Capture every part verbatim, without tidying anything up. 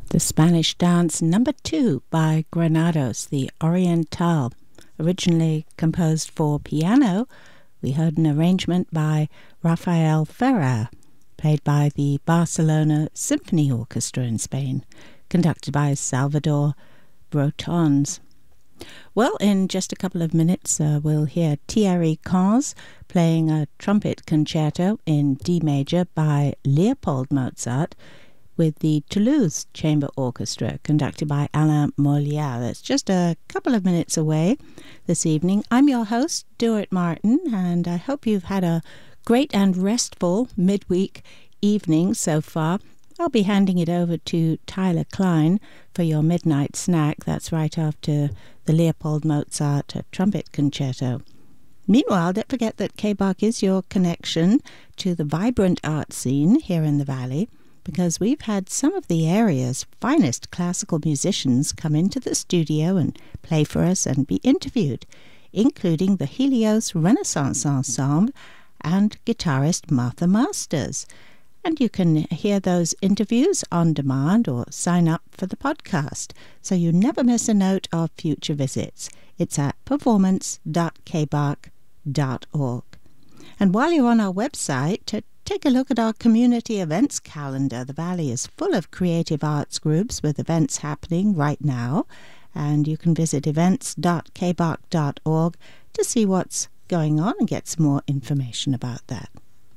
The Spanish Dance number two by Granados, the Oriental, originally composed for piano. We heard an arrangement by Rafael Ferrer, played by the Barcelona Symphony Orchestra in Spain, conducted by Salvador Brotons. Well, in just a couple of minutes, uh, we'll hear Thierry Cans playing a trumpet concerto in D major by Leopold Mozart, with the Toulouse Chamber Orchestra, conducted by Alain Molière. That's just a couple of minutes away this evening. I'm your host, Stuart Martin, and I hope you've had a great and restful midweek evening so far. I'll be handing it over to Tyler Klein for your midnight snack. That's right after the Leopold Mozart trumpet concerto. Meanwhile, don't forget that K B O C is your connection to the vibrant art scene here in the Valley, because we've had some of the area's finest classical musicians come into the studio and play for us and be interviewed, including the Helios Renaissance Ensemble and guitarist Martha Masters. And you can hear those interviews on demand or sign up for the podcast, so you never miss a note of future visits. It's at performance dot k b o c dot org. And while you're on our website, to take a look at our community events calendar. The Valley is full of creative arts groups with events happening right now, and you can visit events dot k b o c dot org to see what's going on and get some more information about that.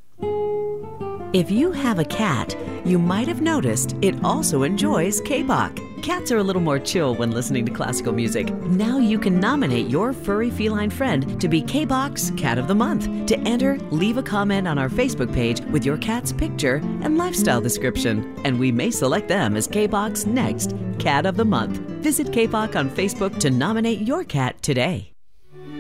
If you have a cat, you might have noticed it also enjoys K B O C. Cats are a little more chill when listening to classical music. Now you can nominate your furry feline friend to be K B O C's Cat of the Month. To enter, leave a comment on our Facebook page with your cat's picture and lifestyle description, and we may select them as K B O C's next Cat of the Month. Visit K B O C on Facebook to nominate your cat today.